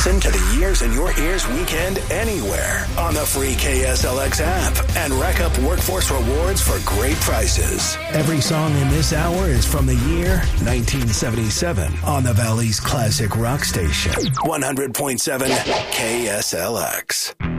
Listen to the Years in Your Ears weekend anywhere on the free KSLX app and rack up workforce rewards for great prices. Every song in this hour is from the year 1977 on the Valley's classic rock station, 100.7 KSLX.